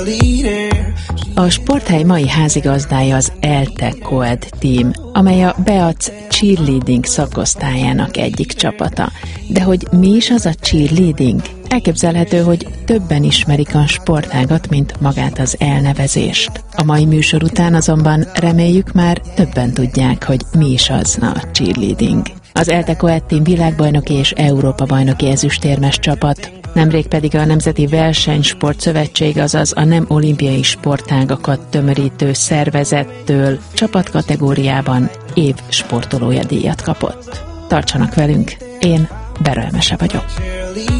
A sporthely mai házigazdája az ELTE Coed Team, amely a Beac cheerleading szakosztályának egyik csapata. De hogy mi is az a cheerleading? Elképzelhető, hogy többen ismerik a sportágat, mint magát az elnevezést. A mai műsor után azonban reméljük már többen tudják, hogy mi is az a cheerleading. Az ELTE Coed Team világbajnoki és Európa-bajnoki ezüstérmes csapat, nemrég pedig a Nemzeti Versenysport-szövetség, azaz a nem olimpiai sportágakat tömörítő szervezettől csapatkategóriában év sportolója díjat kapott. Tartsanak velünk, én Berölmese vagyok.